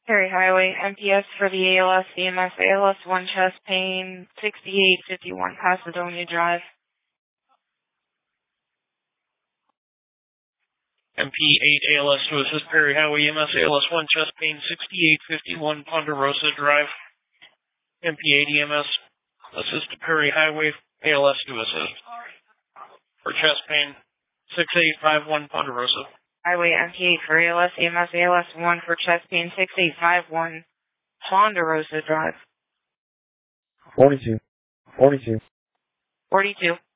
Perry Highway, MPS for the ALS, EMS, ALS 1 chest pain, 6851 Pasadena Drive. MP8 ALS to assist Perry Highway, EMS, ALS 1 chest pain, 6851 Ponderosa Drive. MP8 EMS, assist to Perry Highway, ALS to assist. For chest pain, 6851 Ponderosa. Highway MP8 for ALS, EMS, ALS 1 for chest pain, 6851 Ponderosa Drive. 42. 42. 42.